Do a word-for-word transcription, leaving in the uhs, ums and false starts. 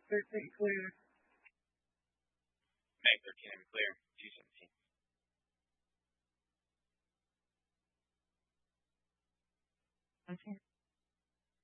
thirteen clear. Mag thirteen, I'm clear. two seventeen. Okay.